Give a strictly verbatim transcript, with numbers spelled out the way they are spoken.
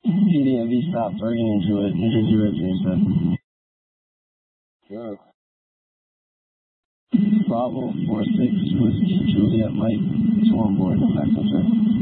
P D M V stop, Bergen and Jewett. Nigga Jewett, James. Sure. Bravo four six was Juliet Mike. Two on board. That's okay.